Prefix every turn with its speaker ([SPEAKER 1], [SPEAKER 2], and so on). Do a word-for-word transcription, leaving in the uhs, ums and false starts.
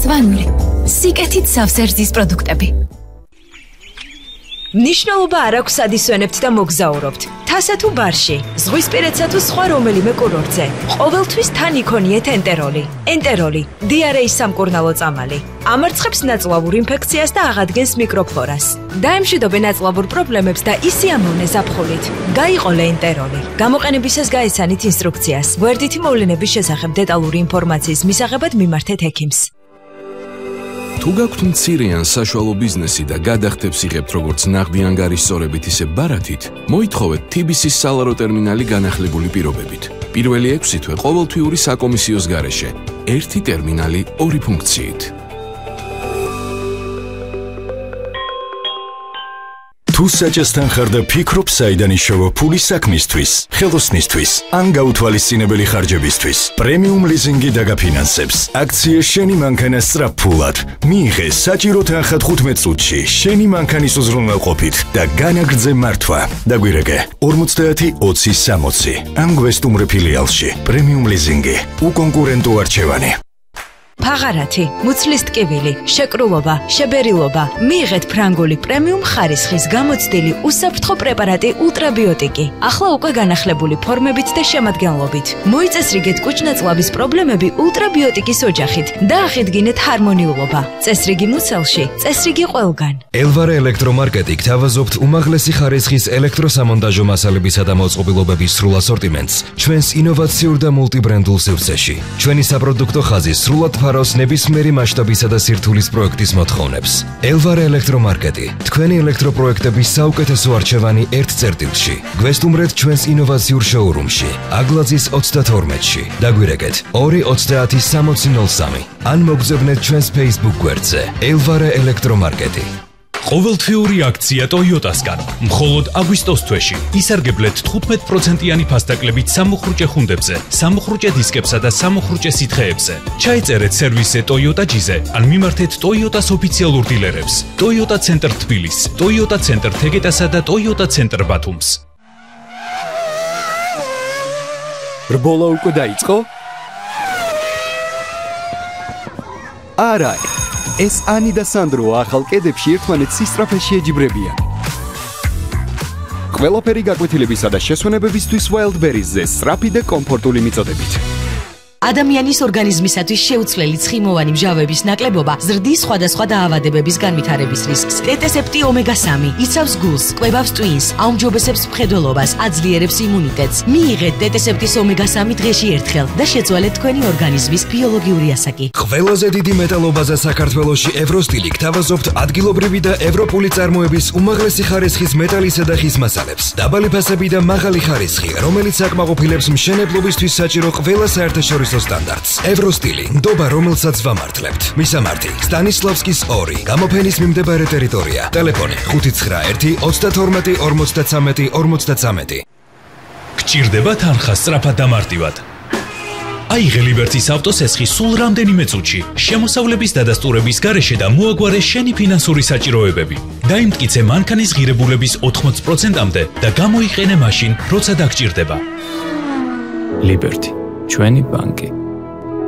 [SPEAKER 1] მწვანული, სიკეთით სავსე პროდუქტები.
[SPEAKER 2] Მნიშვნელობა არ აქვს ადისვენებთ და მოგზაურობთ. თასა თუ ბარში, ზღვისპირეთსა თუ სხვა რომელიმე კურორტზე. ყოველთვის თან იქონიეთ ენტეროლი. ენტეროლი, დიარეის სამკურნალო წამალი. ამარცხებს ნაწლავურ ინფექციას და აღადგენს მიკროფლორას. დაემშვიდობენ ნაწლავურ პრობლემებს და ისიამოვნე ზაფხულით. გაიყოლე ენტეროლი. გამოყენებისას გაეცანით ინსტრუქციას. გვერდითი მოვლენების შესახებ დეტალური ინფორმაციის მისაღებად მიმართეთ ექიმს.
[SPEAKER 3] თუ გაქვთ მცირე ან საშუალო ბიზნესი და გადახდებს იღებთ როგორც ნაღდი ანგარიშსწორებით, ისე ბარათით, მოითხოვეთ თი ბი სის სალარო ტერმინალი განახლებული პირობებით. პირველი ექვსი თვე ყოველთვიური საკომისიოს გარეშე. ერთი ტერმინალი, ორი ფუნქციით.
[SPEAKER 4] თუ საჭესთან ხარ და ფიქრობ საიდან იშოვა ფული საქმისთვის, ხელოსნისთვის, ან გაუთვალისწინებელი ხარჯებისთვის, პრემიუმ ლიზინგი დაგაფინანსებს. აქცია შენი მანქანა სწრაფფულად. მიიღე საჭირო თანხა თხუთმეტ წუთში შენი მანქანის უზრუნველყოფით და განაგრძე მართვა. დაგვირეკე ორმოცდაათი ოცი სამოცი. ან გვესტუმრე ფილიალში. პრემიუმ ლიზინგი. უკონკურენტო არჩევანი.
[SPEAKER 2] ფაღარათი, მუცლის ტკივილი, შეკრულობა, შებერილობა. მიიღეთ ფრანგული პრემიუმ ხარისხის გამოცდილი უსაფრთხო პრეპარატი ულტრაბიოტიკი. ახლა უკვე განახლებული ფორმებით და შემადგენლობით. მოიწესრიგეთ კუჭნაწლავის პრობლემები ულტრაბიოტიკის ოჯახით და აღიდგინეთ ჰარმონიულობა. წესრიგი მუცელში, წესრიგი ყველგან.
[SPEAKER 5] ელვარე ელექტრომარკეტი გთავაზობთ უმაღლესი ხარისხის ელექტროსამონტაჟო მასალებისა და მოწყობილობების სრულ ასორტიმენტს ჩვენს ინოვაციურ და მულტიბრენდულ სივრცეში. ჩვენი საპროდუქტო ხაზი სრულად ფარავს ნებისმიერი მასშტაბისა და სირთულის პროექტის მოთხოვნებს. ელვარე ელექტრომარკეტი, თქვენი ელექტროპროექტების საუკეთესო არჩევანი ერთ წერტილში. გვესტუმრეთ ჩვენს ინოვაციურ შოურუმში, აგლაძის ოცდათორმეტში. დაგვირეკეთ ორი ოცდაათი სამოცი ნოლ სამი. ან მოგზავნეთ ჩვენს Facebook გვერდზე. ელვარე ელექტრომარკეტი.
[SPEAKER 6] ყოველთვიური აქცია Toyota-სგან. მხოლოდ აგვისტოს თვეში ისარგებლეთ თხუთმეტ პროცენტიანი ფასდაკლებით სამუხრუჭე ხუნდებზე, სამუხრუჭე დისკებსა და სამუხრუჭე სითხეებზე. ჩაეწერეთ სერვისზე Toyota G-ზე, ან მიმართეთ Toyota-s ოფიციალურ დილერებს. Toyota Center თბილისს, Toyota Center თეგეტასა და Toyota Center ბათუმს.
[SPEAKER 7] რბოლა უკვე დაიწყო? არა. ეს ანი და სანდრო ახალ კედებში ერთმანეთს სისწრაფეში ეჯიბრებიან. ყველაფერი გაკვეთილებისა და შესვენებებისთვის Wildberries-ზე სწრაფი და კომფორტული მიწოდებით.
[SPEAKER 8] ადამიანის ორგანიზმისათვის შეუცვლელი ცხიმოვანი მჟავების ნაკლებობა ზრდის სხვადასხვა დაავადებების განვითარების რისკს. ტეტესეპტი ომეგა სამი იცავს გულს, კვებავს ტვინს, აუმჯობესებს მხედველობას, აძლიერებს იმუნიტეტს. მიიღეთ ტეტესეპტის ომეგა სამი დღეში ერთხელ და შეცვალეთ თქვენი ორგანიზმის ბიოლოგიური ასაკი.
[SPEAKER 5] ყველაზე დიდი მეტალობაზე საქართველოში ევროსტილი გთავაზობთ ადგილობრივი და ევროპული წარმოების უმაღლესი ხარისხის მეტალისა და ხის მასალებს. დაბალი ფასები და მაღალი ხარისხი, რომელიც აკმაყოფილებს მშენებლობისთვის საჭირო ყველა საერთაშორისო სტანდარტს. ევროსტილი, ნდობა რომელსაც ვამართლებთ. მისამართი: სტანისლავსკის ორი, გამოფენის მიმდებარე ტერიტორია. ტელეფონი: ხუთი ცხრა ერთი ოცდათორმეტი ორმოცდათრამეტი ორმოცდათრამეტი.
[SPEAKER 6] გჭირდება თანხა სწრაფად და მარტივად. აიღე ლიბერტის ავტოსესხი სულ რამდენიმე წუთში, შემოსავლების დადასტურების გარეშე და მოაგვარე შენი ფინანსური საჭიროებები. დაიმტკიცე მანქანის ღირებულების ოთხმოცი პროცენტამდე და გამოიყენე მაშინ, როცა დაგჭირდება.
[SPEAKER 9] ლიბერტი, ჩვენი ბანკი.